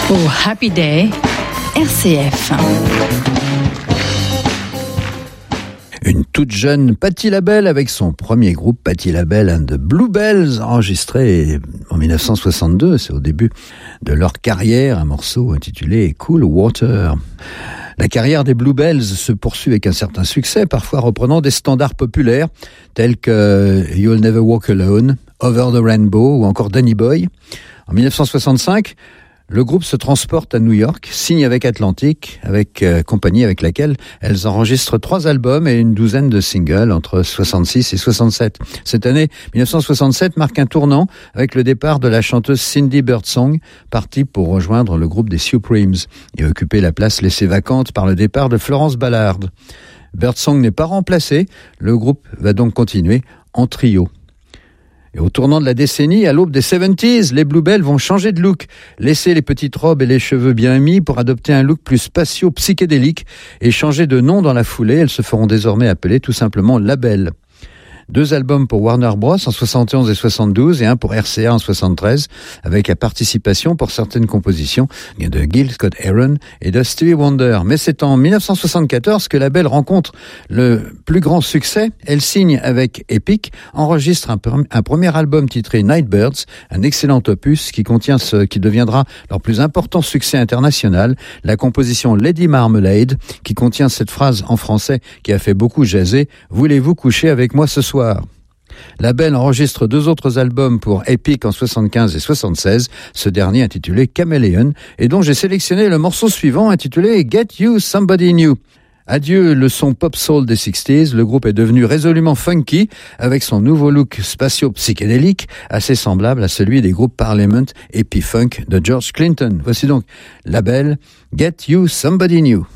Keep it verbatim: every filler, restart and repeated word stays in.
Oh, Happy Day, R C F. Une toute jeune Patti LaBelle avec son premier groupe Patti LaBelle and the Bluebells, enregistré en dix-neuf cent soixante-deux, c'est au début de leur carrière, un morceau intitulé Cool Water. La carrière des Bluebells se poursuit avec un certain succès, parfois reprenant des standards populaires tels que You'll Never Walk Alone, Over the Rainbow ou encore Danny Boy. En dix-neuf cent soixante-cinq, le groupe se transporte à New York, signe avec Atlantic, avec euh, compagnie avec laquelle elles enregistrent trois albums et une douzaine de singles entre soixante-six et soixante-sept. Cette année, dix-neuf cent soixante-sept marque un tournant avec le départ de la chanteuse Cindy Birdsong, partie pour rejoindre le groupe des Supremes et occuper la place laissée vacante par le départ de Florence Ballard. Birdsong n'est pas remplacée, le groupe va donc continuer en trio. Et au tournant de la décennie, à l'aube des soixante-dix, les Bluebells vont changer de look, laisser les petites robes et les cheveux bien mis pour adopter un look plus spatio-psychédélique et changer de nom dans la foulée. Elles se feront désormais appeler tout simplement LaBelle. Deux albums pour Warner Bros en soixante et onze et soixante-douze et un pour R C A en soixante-treize, avec la participation pour certaines compositions de Gil Scott-Heron et de Stevie Wonder. Mais c'est en dix-neuf cent soixante-quatorze que LaBelle rencontre le plus grand succès. Elle signe avec Epic, enregistre un, un premier album titré Nightbirds, un excellent opus qui contient ce qui deviendra leur plus important succès international, la composition Lady Marmalade, qui contient cette phrase en français qui a fait beaucoup jaser: « Voulez-vous coucher avec moi ce soir ?» LaBelle enregistre deux autres albums pour Epic en soixante-quinze et soixante-seize, ce dernier intitulé Chameleon, et dont j'ai sélectionné le morceau suivant intitulé Get You Somebody New. Adieu le son pop-soul des sixties, le groupe est devenu résolument funky avec son nouveau look spatio-psychédélique, assez semblable à celui des groupes Parliament et P-Funk de George Clinton. Voici donc LaBelle, Get You Somebody New.